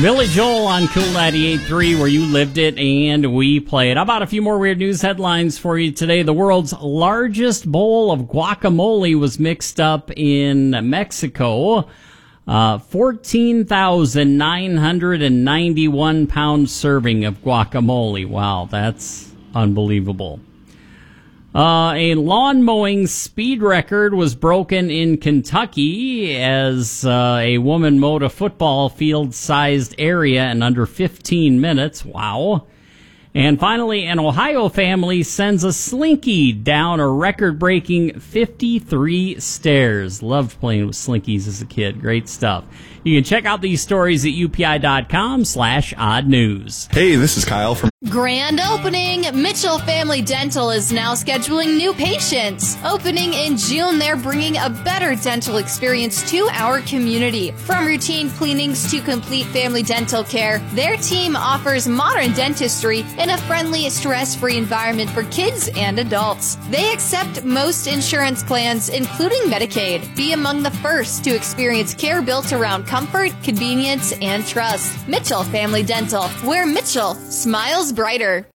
Billy Joel on Cool 98.3, where you lived it and we played. How about a few more weird news headlines for you today? The world's largest bowl of guacamole was mixed up in Mexico. 14,991 pound serving of guacamole. Wow, that's unbelievable. A lawn mowing speed record was broken in Kentucky as a woman mowed a football field-sized area in under 15 minutes. Wow. And finally, an Ohio family sends a Slinky down a record-breaking 53 stairs. Loved playing with Slinkies as a kid. Great stuff. You can check out these stories at upi.com/odd news. Hey, this is Kyle from Grand opening! Mitchell Family Dental is now scheduling new patients. Opening in June, they're bringing a better dental experience to our community. From routine cleanings to complete family dental care, their team offers modern dentistry in a friendly, stress-free environment for kids and adults. They accept most insurance plans, including Medicaid. Be among the first to experience care built around comfort, convenience, and trust. Mitchell Family Dental, where Mitchell smiles brighter.